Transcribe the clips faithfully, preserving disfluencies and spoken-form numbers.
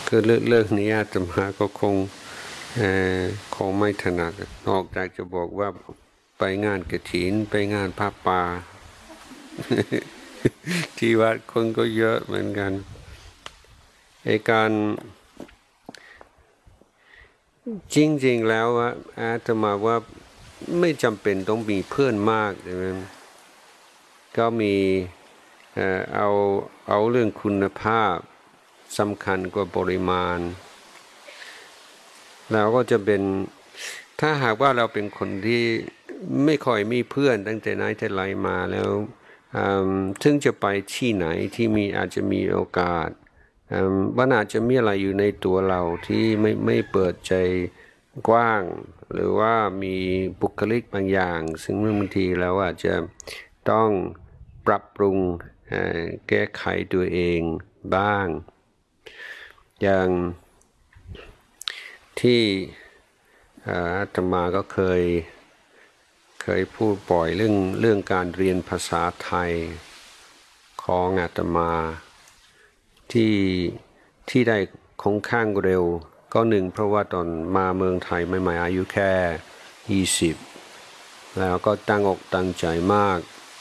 คือเรื่องเรื่องนี้อาตมาก็คงเอ่อคงไม่ถนัดนอกจากจะบอกว่าไปงานกฐินไปงานผ้าป่า ที่วัดคนก็เยอะเหมือนกันไอ้การจริงๆแล้วอาตมาว่าไม่จำเป็นต้องมีเพื่อนมากใช่ไหมก็มีเอ่อเอาเอาเรื่องคุณภาพสำคัญกว่าปริมาณเราก็จะเป็นถ้าหากว่าเราเป็นคนที่ไม่ค่อยมีเพื่อนตั้งแต่ไหนแต่ไรมาแล้วถึงจะไปที่ไหนที่มีอาจจะมีโอกาสมันอาจจะมีอะไรอยู่ในตัวเราที่ไม่ไม่เปิดใจกว้างหรือว่ามีบุคลิกบางอย่างซึ่งบางทีเราอาจจะต้องปรับปรุงแก้ไขตัวเองบ้างอย่างที่อาตมาก็เคยเคยพูดบ่อยเรื่องเรื่องการเรียนภาษาไทยของอาตมาที่ที่ได้ค่อนข้างเร็วก็หนึ่งเพราะว่าตอนมาเมืองไทยใหม่ๆอายุแค่ยี่สิบแล้วก็ตั้งอกตั้งใจมาก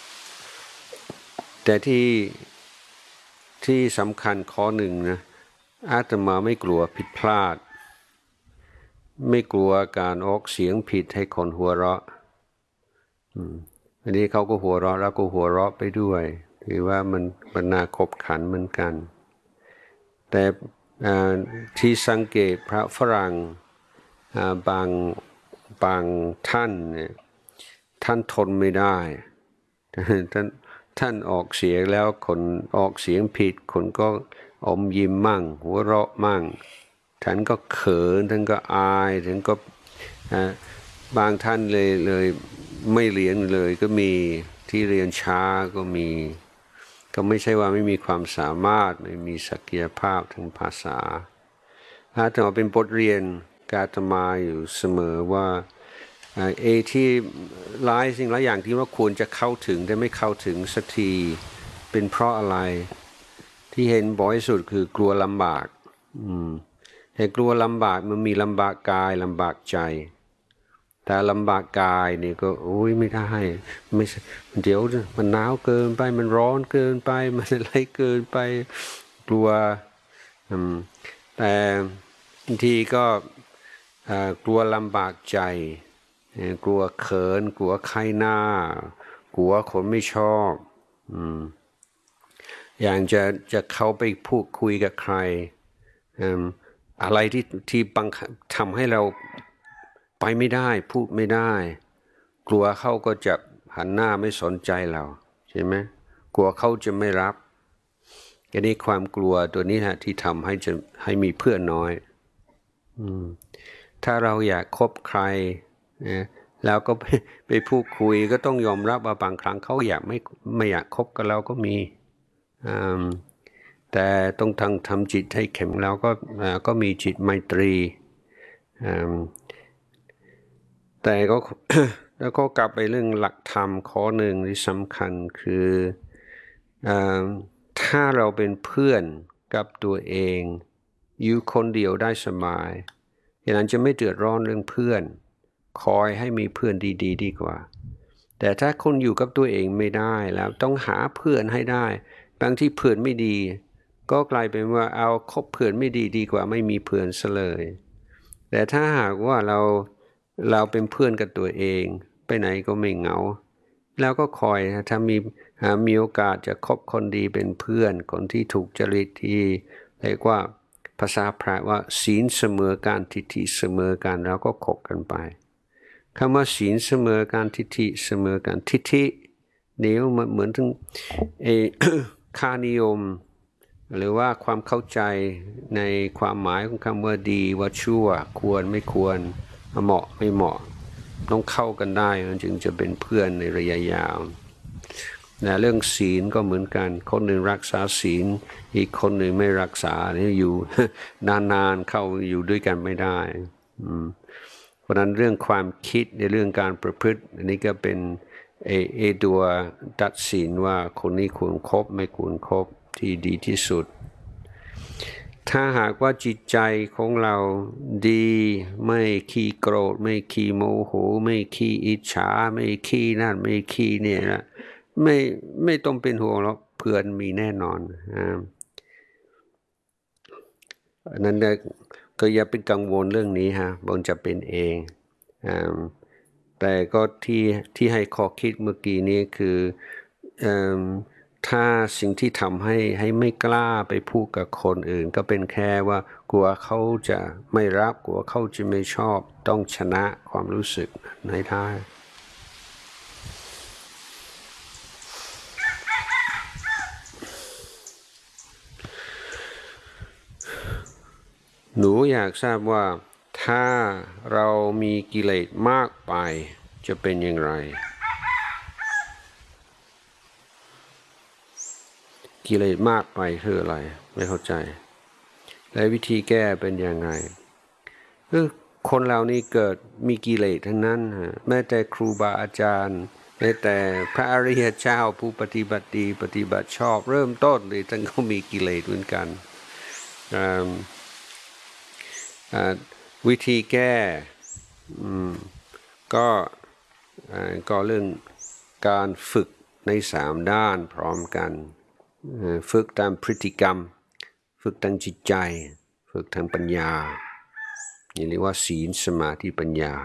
แต่ที่ที่สำคัญข้อหนึ่งนะอาตมาไม่กลัวผิดพลาดไม่กลัวการออกเสียงผิดให้คนหัวเราะอันนี้เขาก็หัวเราะแล้วก็หัวเราะไปด้วยถือว่ามันมันน่าขบขันเหมือนกันแต่ที่สังเกตพระฝรั่งบางบางท่านเนี่ยท่านทนไม่ได้ท่านท่านออกเสียงแล้วคนออกเสียงผิดคนก็อมยิ้มมั่งหัวเราะมั่งท่านก็เขินท่านก็อายท่านก็บางท่านเลยเลยไม่เรียนเลยก็มีที่เรียนช้าก็มีก็ไม่ใช่ว่าไม่มีความสามารถไม่มีศักยภาพทางภาษาอาตมาเป็นบทเรียนกาตมาอยู่เสมอว่าเอที่หลายสิ่งหลายอย่างที่ว่าควรจะเข้าถึงแต่ไม่เข้าถึงสักทีเป็นเพราะอะไรที่เห็นบ่อยสุดคือกลัวลำบากอืมแต่กลัวลำบากมันมีลำบากกายลำบากใจแต่ลำบากกายนี่ก็โอ้ยไม่ได้ไม่เดี๋ยวมันหนาวเกินไปมันร้อนเกินไปมันอะไรเกินไปกลัวแต่บางทีก็กลัวลำบากใจกลัวเขินกลัวใครหน้ากลัวคนไม่ชอบอย่างจะจะเข้าไปพูดคุยกับใครอะไรที่ที่บังคับทำให้เราไปไม่ได้พูดไม่ได้กลัวเขาก็จะหันหน้าไม่สนใจเราใช่ไหมกลัวเขาจะไม่รับอันนี้ความกลัวตัวนี้ฮะที่ทำให้จะให้มีเพื่อนน้อยถ้าเราอยากคบใครนะแล้วก็ไปไปพูดคุยก็ต้องยอมรับว่าบางครั้งเขาอยากไม่ไม่อยากคบกับเราก็มีแต่ต้องทำทำจิตให้เข้มแล้วก็ก็มีจิตไมตรีแต่ก็ แล้วก็กลับไปเรื่องหลักธรรมข้อหนึ่งที่สำคัญคือถ้าเราเป็นเพื่อนกับตัวเองอยู่คนเดียวได้สบายอย่างนั้นจะไม่เดือดร้อนเรื่องเพื่อนคอยให้มีเพื่อนดีๆดีกว่าแต่ถ้าคนอยู่กับตัวเองไม่ได้แล้วต้องหาเพื่อนให้ได้บางที่เพื่อนไม่ดีก็กลายเป็นว่าเอาคบเพื่อนไม่ดีดีกว่าไม่มีเพื่อนซะเลยแต่ถ้าหากว่าเราเราเป็นเพื่อนกับตัวเองไปไหนก็ไม่เหงาแล้วก็คอยถ้ามีมีโอกาสจะคบคนดีเป็นเพื่อนคนที่ถูกจริตที่เรียกว่าภาษาพระว่าศีลเสมอกันทิฏฐิเสมอกันแล้วก็คบกันไปคำว่าศีลเสมอกันทิฏฐิเสมอกันทิฏฐิเดี๋ยวมันเหมือนถึงเอ ค่านิยมหรือว่าความเข้าใจในความหมายของคำว่าดีว่าชั่วควรไม่ควรเหมาะไม่เหมาะต้องเข้ากันได้มันจึงจะเป็นเพื่อนในระยะยาวนะเรื่องศีลก็เหมือนกันคนหนึ่งรักษาศีลอีกคนหนึ่งไม่รักษาเนี่ยอยู่ นานๆเข้าอยู่ด้วยกันไม่ได้เพราะนั้นเรื่องความคิดในเรื่องการประพฤติอันนี้ก็เป็นเอเอตัวตัดสินว่าคนนี้ควรครบไม่ควรครบที่ดีที่สุดถ้าหากว่าจิตใจของเราดีไม่ขี้โกรธไม่ขี้โมโหไม่ขี้อิจฉาไม่ขี้นั่นไม่ขี้เนี่ยนะไม่ไม่ต้องเป็นห่วงหรอกเพื่อนมีแน่นอนอ่านั้นก็อย่าเป็นกังวลเรื่องนี้ฮะบนจะเป็นเองอ่าแต่ก็ที่ที่ให้ข้อคิดเมื่อกี้นี้คือถ้าสิ่งที่ทำให้ให้ไม่กล้าไปพูดกับคนอื่นก็เป็นแค่ว่ากลัวเขาจะไม่รับกลัวเขาจะไม่ชอบต้องชนะความรู้สึกให้ได้หนูอยากทราบว่าถ้าเรามีกิเลสมากไปจะเป็นอย่างไรกิเลสมากไปคืออะไรไม่เข้าใจและวิธีแก้เป็นยังไงคือคนเรานี่เกิดมีกิเลสทั้งนั้นฮะแม้แต่ครูบาอาจารย์แม้แต่พระอริยเจ้าผู้ปฏิบัติดีปฏิบัติชอบเริ่มต้นเลยท่านก็มีกิเลสเหมือนกันวิธีแก้ก็ก็เรื่องการฝึกในสามด้านพร้อมกันฝึกตามพฤติกรรมฝึกทางจิตใจฝึกทางปัญญานี่เรียกว่าศีลสมาธิปัญญา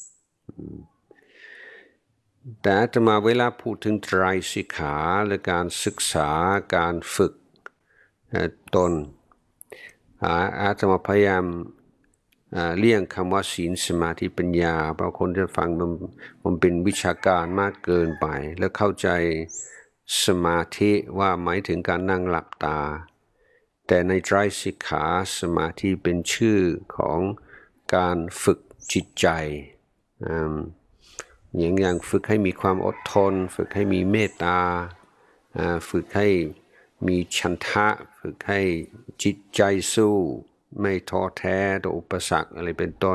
แต่อาตมาเวลาพูดถึงไตรสิกขาและการศึกษาการฝึกตนอาตมาพยายามเลี่ยงคำว่าศีลสมาธิปัญญาเพราะคนจะฟังมันมันเป็นวิชาการมากเกินไปแล้วเข้าใจสมาธิว่าหมายถึงการนั่งหลับตาแต่ในไตรสิกขาสมาธิเป็นชื่อของการฝึกจิตใจอย่างอย่างฝึกให้มีความอดทนฝึกให้มีเมตตาฝึกให้มีฉันทะฝึกให้จิตใจสู้ไม่ท้อแท้ต่ออุปสรรคอะไรเป็นต้น